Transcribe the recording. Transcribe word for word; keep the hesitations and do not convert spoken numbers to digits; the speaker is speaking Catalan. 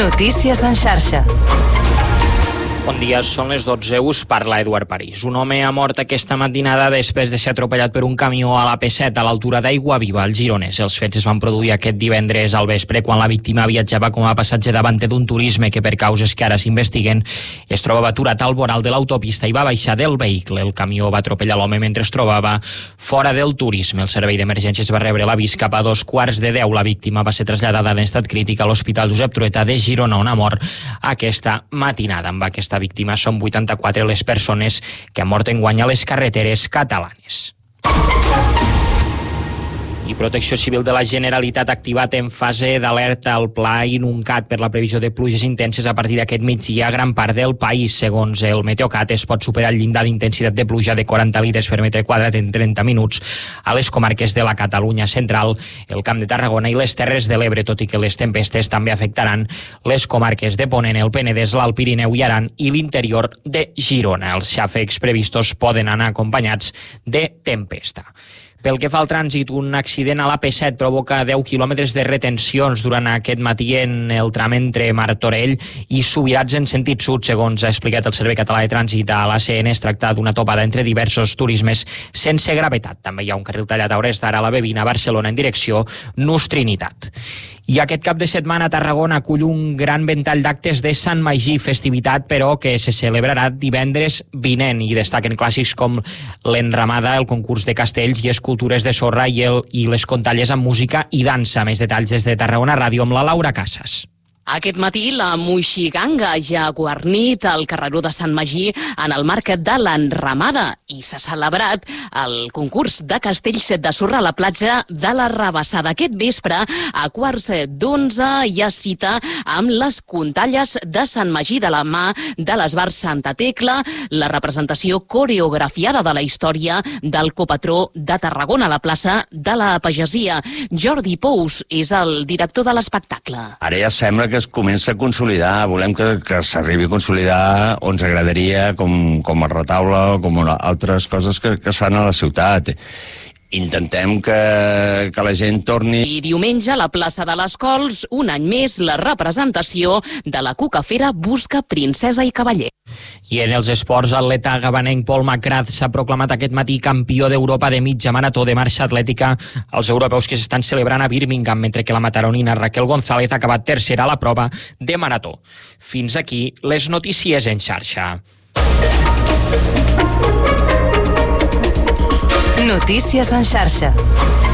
Notícies en xarxa. Bon dia, són les dotze, us parla Eduard París. Un home ha mort aquesta matinada després de ser atropellat per un camió a la P set a l'altura d'Aiguaviva, al Gironès. Els fets es van produir aquest divendres al vespre quan la víctima viatjava com a passatger davant d'un turisme que, per causes que ara s'investiguen, es trobava aturat al voral de l'autopista i va baixar del vehicle. El camió va atropellar l'home mentre es trobava fora del turisme. El servei d'emergències va rebre l'avís cap a dos quarts de deu. La víctima va ser traslladada en estat crític a l'Hospital Josep Trueta de Girona, on ha mort aquesta matinada. Amb aquesta víctima són vuitanta-quatre les persones que han mort enguany a les carreteres catalanes. I Protecció Civil de la Generalitat ha activat en fase d'alerta el pla Inuncat per la previsió de pluges intenses a partir d'aquest migdia a gran part del país. Segons el Meteocat, es pot superar el llindar d'intensitat de pluja de quaranta litres per metre quadrat en trenta minuts a les comarques de la Catalunya central, el Camp de Tarragona i les Terres de l'Ebre, tot i que les tempestes també afectaran les comarques de Ponent, el Penedès, l'Alt Pirineu i Aran i l'interior de Girona. Els xàfecs previstos poden anar acompanyats de tempesta. Pel que fa al trànsit, un accident a la P set provoca deu quilòmetres de retencions durant aquest matí en el tram entre Martorell i Subirats en sentit sud. Segons ha explicat el Servei Català de Trànsit a l'A C N, es tracta d'una topada entre diversos turismes sense gravetat. També hi ha un carril tallat a hores d'ara a la B vint a Barcelona en direcció Nus Trinitat. I aquest cap de setmana Tarragona acull un gran ventall d'actes de Sant Magí, festivitat però que se celebrarà divendres vinent, i destaquen clàssics com l'enramada, el concurs de castells i escultures de sorra i, el, i les contalles amb música i dansa. Més detalls des de Tarragona Ràdio amb la Laura Casas. Aquest matí la moixiganga ja ha guarnit el carreró de Sant Magí en el marc de l'enramada i s'ha celebrat el concurs de castells de sorra a la platja de la Rabassada. Aquest vespre, a quarts d'onze, hi ha cita amb les contalles de Sant Magí de la mà de l'Esbar Santa Tecla, la representació coreografiada de la història del copatró de Tarragona a la plaça de la Pagesia. Jordi Pous és el director de l'espectacle. Ara ja sembla que es comença a consolidar, volem que, que s'arribi a consolidar on ens agradaria, com, com a retaule o com altres coses que, que es fan a la ciutat. Intentem que, que la gent torni. I diumenge a la plaça de les Cols, un any més, la representació de la Cucafera busca princesa i cavaller. I en els esports, l'atleta gabanenc Paul McGrath s'ha proclamat aquest matí campió d'Europa de mitja marató de marxa atlètica als europeus que s'estan celebrant a Birmingham, mentre que la mataronina Raquel González ha acabat tercera a la prova de marató. Fins aquí les notícies en xarxa. Notícies en xarxa.